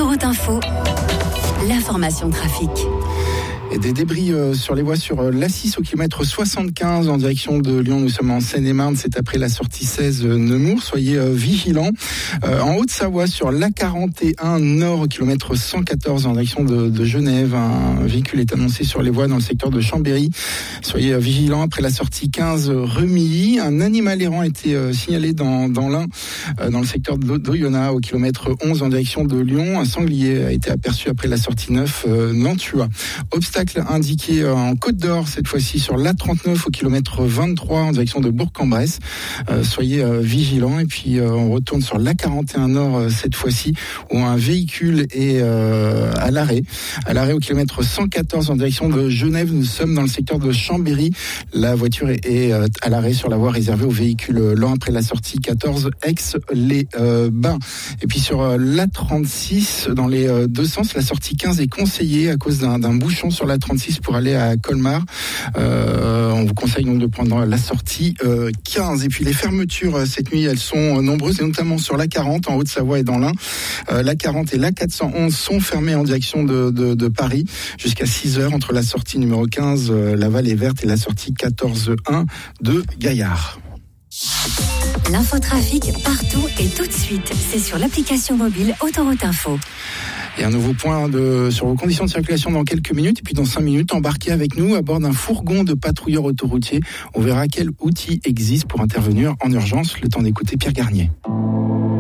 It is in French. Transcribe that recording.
Autoroute Info, l'information trafic. Et des débris sur les voies sur l'A6 au kilomètre 75 en direction de Lyon. Nous sommes en Seine-et-Marne, c'est après la sortie 16 Nemours. Soyez vigilants. En Haute-Savoie sur l'A41 nord au kilomètre 114 en direction de Genève. Un véhicule est annoncé sur les voies dans le secteur de Chambéry. Soyez vigilants après la sortie 15 Remilly. Un animal errant a été signalé dans l'Ain, dans le secteur d'Oyonnax au kilomètre 11 en direction de Lyon. Un sanglier a été aperçu après la sortie 9 Nantua. Obstacle indiqué en Côte d'Or, cette fois-ci sur l'A39 au kilomètre 23 en direction de Bourg-en-Bresse. Soyez vigilants. Et puis on retourne sur l'A41 Nord cette fois-ci où un véhicule est à l'arrêt au kilomètre 114 en direction de Genève. Nous sommes dans le secteur de Chambéry. La voiture est à l'arrêt sur la voie réservée aux véhicules lents après la sortie 14 Aix-les-Bains. Et puis sur l'A36 dans les deux sens, la sortie 15 est conseillée à cause d'un bouchon sur la 36 pour aller à Colmar. On vous conseille donc de prendre la sortie 15. Et puis les fermetures cette nuit, elles sont nombreuses et notamment sur l'A40 en Haute-Savoie et dans l'Ain. L'A40 et l'A411 sont fermées en direction de Paris jusqu'à 6h entre la sortie numéro 15 Laval et Verte et la sortie 14-1 de Gaillard. L'infotrafic partout et tout de suite. C'est sur l'application mobile Autoroute Info. Et un nouveau point sur vos conditions de circulation dans quelques minutes. Et puis dans 5 minutes, embarquez avec nous à bord d'un fourgon de patrouilleurs autoroutiers. On verra quel outil existe pour intervenir en urgence. Le temps d'écouter Pierre Garnier.